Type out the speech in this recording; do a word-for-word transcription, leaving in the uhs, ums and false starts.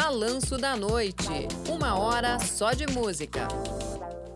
Balanço da Noite. Uma hora só de música.